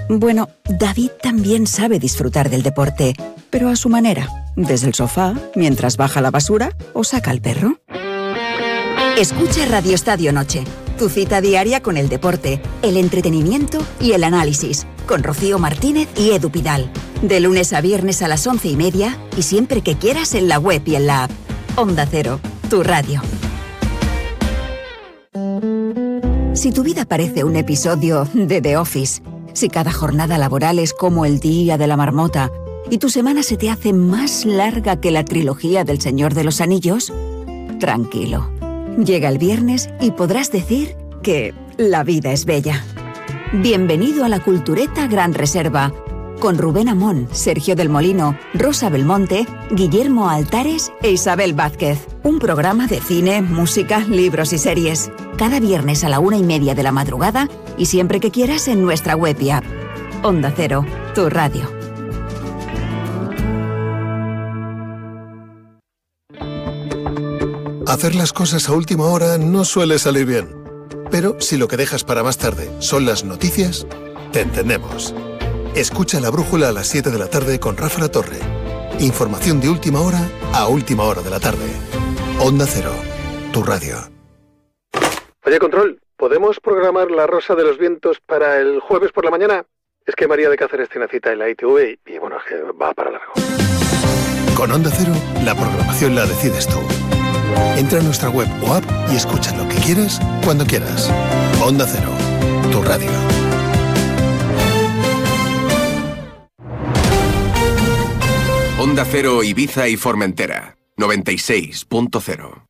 Bueno, David también sabe disfrutar del deporte, pero a su manera, desde el sofá, mientras baja la basura o saca al perro. Escucha Radio Estadio Noche, tu cita diaria con el deporte, el entretenimiento y el análisis, con Rocío Martínez y Edu Pidal. De lunes a viernes a las 11:30 y siempre que quieras en la web y en la app. Onda Cero, tu radio. Si tu vida parece un episodio de The Office, si cada jornada laboral es como el día de la marmota y tu semana se te hace más larga que la trilogía del Señor de los Anillos, tranquilo. Llega el viernes y podrás decir que la vida es bella. Bienvenido a la Cultureta Gran Reserva, con Rubén Amón, Sergio del Molino, Rosa Belmonte, Guillermo Altares e Isabel Vázquez. Un programa de cine, música, libros y series. Cada viernes a la 1:30 de la madrugada y siempre que quieras en nuestra web y app. Onda Cero, tu radio. Hacer las cosas a última hora no suele salir bien. Pero si lo que dejas para más tarde son las noticias, te entendemos. Escucha La Brújula a las 7 de la tarde con Rafa La Torre. Información de última hora a última hora de la tarde. Onda Cero, tu radio. Oye, Control, ¿podemos programar La Rosa de los Vientos para el jueves por la mañana? Es que María de Cáceres tiene cita en la ITV y bueno, es que va para largo. Con Onda Cero, la programación la decides tú. Entra a nuestra web o app y escucha lo que quieras, cuando quieras. Onda Cero, tu radio. Onda Cero Ibiza y Formentera, 96.0.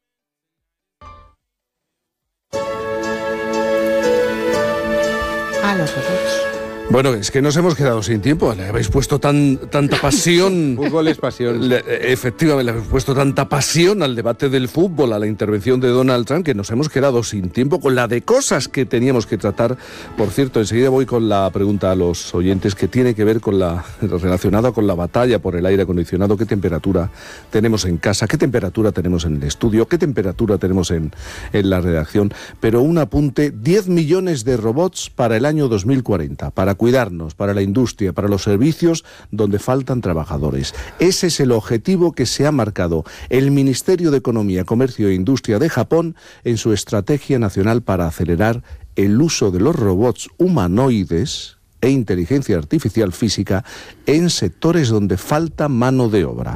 A los robots. Bueno, es que nos hemos quedado sin tiempo. Le habéis puesto tanta pasión. Fútbol es pasión. Efectivamente, le habéis puesto tanta pasión al debate del fútbol, a la intervención de Donald Trump, que nos hemos quedado sin tiempo con la de cosas que teníamos que tratar. Por cierto, enseguida voy con la pregunta a los oyentes que tiene que ver con relacionada con la batalla por el aire acondicionado. ¿Qué temperatura tenemos en casa? ¿Qué temperatura tenemos en el estudio? ¿Qué temperatura tenemos en la redacción? Pero un apunte: 10 millones de robots para el año 2040, para cuidarnos, para la industria, para los servicios donde faltan trabajadores. Ese es el objetivo que se ha marcado el Ministerio de Economía, Comercio e Industria de Japón en su estrategia nacional para acelerar el uso de los robots humanoides e inteligencia artificial física en sectores donde falta mano de obra.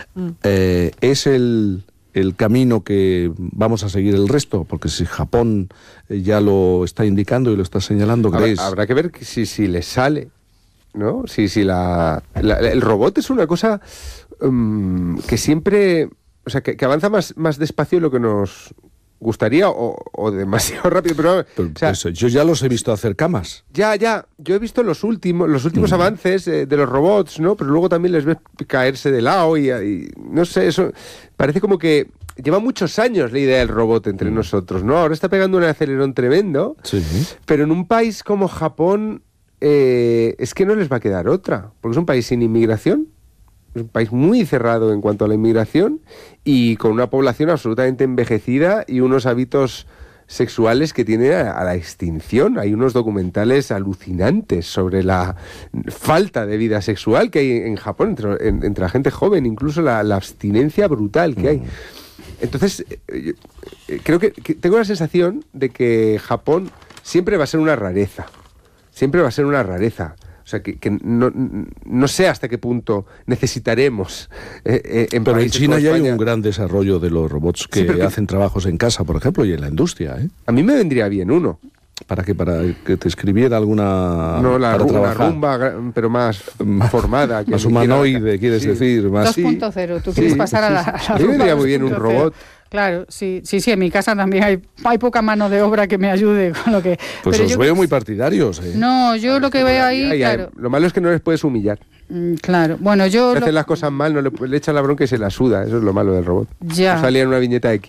Es el camino que vamos a seguir el resto, porque si Japón ya lo está indicando y lo está señalando, ¿crees? Habrá que ver si le sale, ¿no? Si el robot es una cosa que siempre, o sea, que avanza más despacio de lo que nos gustaría o demasiado rápido, pero o sea, pues yo ya los he visto hacer camas. Ya, yo he visto los últimos avances de los robots, ¿no? Pero luego también les ves caerse de lado y no sé, eso parece como que lleva muchos años la idea del robot entre nosotros, ¿no? Ahora está pegando un acelerón tremendo, sí. Pero en un país como Japón es que no les va a quedar otra, porque es un país sin inmigración. Es un país muy cerrado en cuanto a la inmigración y con una población absolutamente envejecida y unos hábitos sexuales que tienen a la extinción. Hay unos documentales alucinantes sobre la falta de vida sexual que hay en Japón entre la gente joven, incluso la abstinencia brutal que hay. Entonces, creo que tengo la sensación de que Japón siempre va a ser una rareza. Siempre va a ser una rareza. O sea, que no sé hasta qué punto necesitaremos pero en China ya hay un gran desarrollo de los robots que hacen trabajos en casa, por ejemplo, y en la industria, ¿eh? A mí me vendría bien uno. ¿Para qué? ¿Para que te escribiera alguna...? No, la rumba, pero más formada. Más humanoide, quieres decir. Más 2.0, tú quieres pasar a la rumba. A mí me vendría muy bien un robot. Claro, sí, en mi casa también hay poca mano de obra que me ayude con lo que... Pues os veo muy partidarios, ¿eh? No, yo lo que veo ahí, claro... Lo malo es que no les puedes humillar. Claro, bueno, yo... Si hacen las cosas mal, no le echan la bronca y se la suda, eso es lo malo del robot. Ya. Salía en una viñeta de Kino.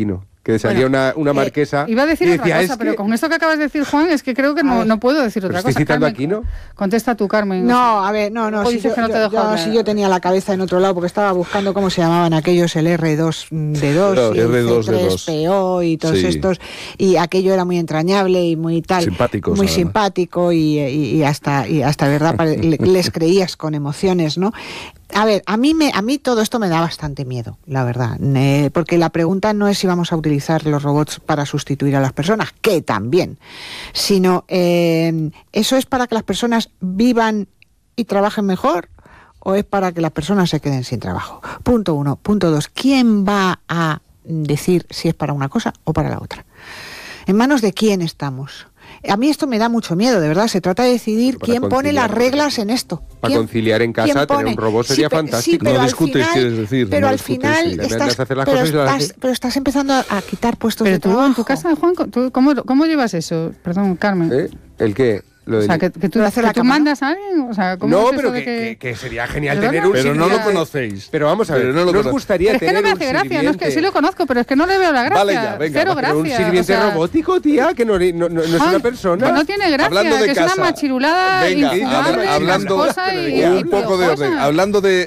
que salía una marquesa. Iba a decir y otra decía, cosa, pero con esto que acabas de decir, Juan, es que creo que no puedo decir otra cosa. ¿Estoy citando Carmen, aquí, no? Contesta tú, Carmen. No, a ver, no. O dices que no te dejo hablar. Si yo tenía la cabeza en otro lado, porque estaba buscando cómo se llamaban aquellos, el R2D2 y el C3PO y todos estos, y aquello era muy entrañable y muy tal. Simpáticos, muy además. simpático y hasta verdad les creías con emociones, ¿no? A ver, a mí todo esto me da bastante miedo, la verdad, porque la pregunta no es si vamos a utilizar los robots para sustituir a las personas, que también, sino ¿eso es para que las personas vivan y trabajen mejor o es para que las personas se queden sin trabajo? Punto 1. Punto 2. ¿Quién va a decir si es para una cosa o para la otra? ¿En manos de quién estamos? A mí esto me da mucho miedo, de verdad. Se trata de decidir quién pone las reglas en esto. Para conciliar en casa, tener un robot sería fantástico. No discutes, quieres decir. Pero al final estás empezando a quitar puestos de trabajo. Pero tú, en tu casa, Juan, ¿cómo llevas eso? Perdón, Carmen. ¿El qué? O sea, que tú mandas a alguien. O sea, ¿cómo no, es pero eso que sería genial tener un Pero no lo conocéis. Pero vamos a ver, nos gustaría tener un sirviente. Es que no me hace gracia, no es que sí lo conozco, pero es que no le veo la gracia. Vale ya, venga. Cero gracia. Un sirviente robótico, tía, que no es una persona. Que no tiene gracia, que es una machirulada infumable, un poco de orden. Hablando de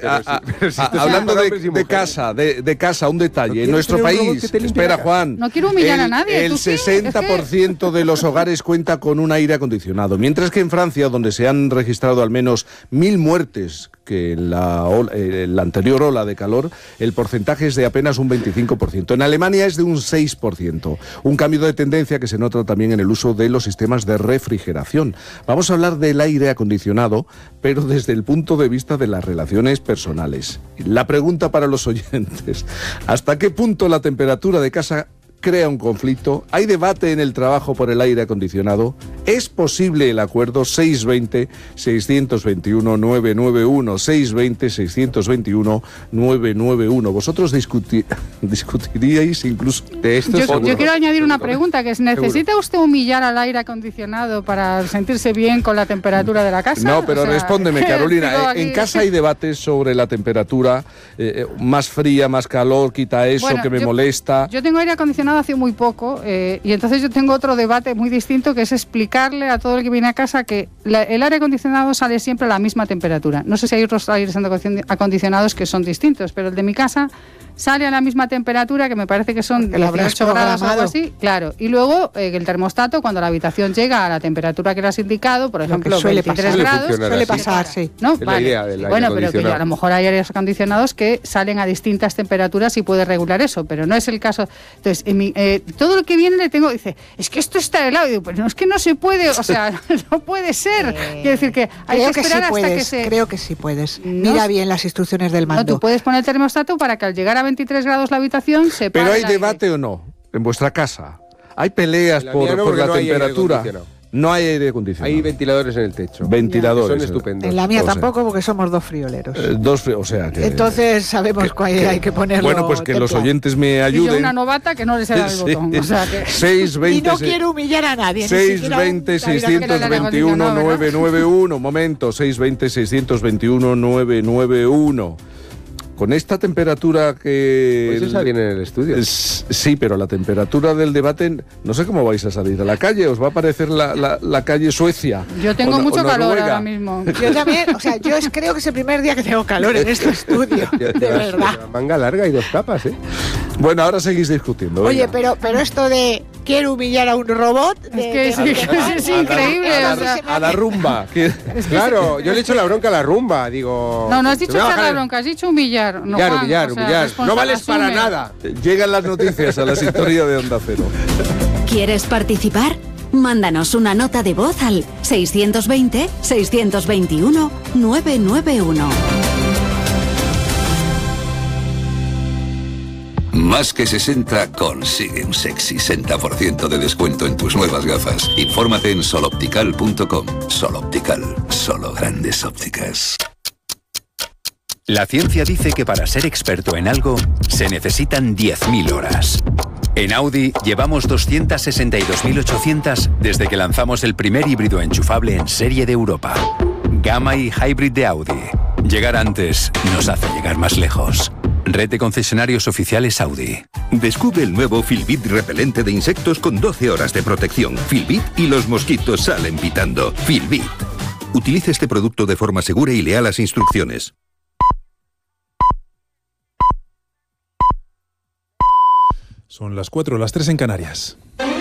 casa, un detalle. En nuestro país, espera, Juan. No quiero humillar a nadie. El 60% de los hogares cuenta con un aire acondicionado. Mientras que en Francia, donde se han registrado al menos 1.000 muertes que en la anterior ola de calor, el porcentaje es de apenas un 25%. En Alemania es de un 6%. Un cambio de tendencia que se nota también en el uso de los sistemas de refrigeración. Vamos a hablar del aire acondicionado, pero desde el punto de vista de las relaciones personales. La pregunta para los oyentes: ¿hasta qué punto la temperatura de casa crea un conflicto? ¿Hay debate en el trabajo por el aire acondicionado? ¿Es posible el acuerdo? 620-621-991, 620-621-991. ¿Vosotros discutiríais incluso de esto? Yo quiero añadir una pregunta, que es: ¿necesita usted humillar al aire acondicionado para sentirse bien con la temperatura de la casa? No, pero respóndeme, Carolina. En casa hay debates sobre la temperatura, más fría, más calor, quita eso, que me molesta. Yo tengo aire acondicionado hace muy poco y entonces yo tengo otro debate muy distinto, que es explicarle a todo el que viene a casa que el aire acondicionado sale siempre a la misma temperatura. No sé si hay otros aires acondicionados que son distintos, pero el de mi casa sale a la misma temperatura, que me parece que son 18 grados o algo así, claro. Y luego el termostato, cuando la habitación llega a la temperatura que le has indicado, por ejemplo, 23 grados... Suele pasar, sí. ¿No? Vale. Bueno, pero que a lo mejor hay aires acondicionados que salen a distintas temperaturas y puede regular eso, pero no es el caso. Entonces, todo lo que viene le tengo, dice, es que esto está helado. Y digo, pues no, es que no se puede, o sea, no puede ser. Quiere decir que hay que esperar hasta que se... Creo que sí puedes. Mira bien las instrucciones del mando. No, tú puedes poner el termostato para que al llegar a 23 grados la habitación se pare. ¿Pero hay debate o no en vuestra casa? ¿Hay peleas por la temperatura? No hay aire acondicionado. Hay ventiladores en el techo. Ventiladores. Son estupendos. En la mía tampoco, porque somos dos frioleros. O sea que... Entonces sabemos cuál hay que ponerlo. Bueno, pues que los oyentes me ayuden. Y yo, una novata, que no les he dado el botón. O sea que... 620, y no quiero humillar a nadie. 620-621-991. Momento, 620-621-991. Con esta temperatura que... Pues esa viene en el estudio. Sí, pero la temperatura del debate, no sé cómo vais a salir a la calle. ¿Os va a parecer la calle Suecia? Yo tengo mucho calor ahora mismo. Yo también, o sea, yo creo que es el primer día que tengo calor en este estudio, de verdad. Manga larga y 2 capas, ¿eh? Bueno, ahora seguís discutiendo. Oye, pero esto de quiero humillar a un robot... Es increíble. A la rumba. Claro, yo le echo la bronca a la rumba, digo... No has dicho echar la bronca, has dicho humillar. Humillar. No vales para nada. Llegan las noticias a la sintonía de Onda Cero. ¿Quieres participar? Mándanos una nota de voz al 620-621-991. Más que 60 consigue un sexy 60% de descuento en tus nuevas gafas. Infórmate en soloptical.com. Soloptical, solo grandes ópticas. La ciencia dice que para ser experto en algo se necesitan 10.000 horas. En Audi llevamos 262.800 desde que lanzamos el primer híbrido enchufable en serie de Europa. Gamma y Hybrid de Audi. Llegar antes nos hace llegar más lejos. Red de concesionarios oficiales Audi. Descubre el nuevo Filbit repelente de insectos con 12 horas de protección. Filbit y los mosquitos salen pitando. Filbit. Utilice este producto de forma segura y lea las instrucciones. Son las 4, las 3 en Canarias.